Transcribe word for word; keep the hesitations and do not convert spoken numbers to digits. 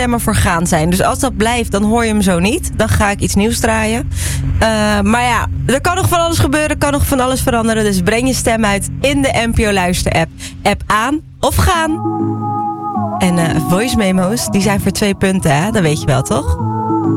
stemmen voor gaan zijn. Dus als dat blijft, dan hoor je hem zo niet. Dan ga ik iets nieuws draaien. Uh, maar ja, er kan nog van alles gebeuren. Er kan nog van alles veranderen. Dus breng je stem uit in de N P O Luister app. App aan of gaan. En uh, voice memo's, die zijn voor twee punten, hè? Dat weet je wel, toch?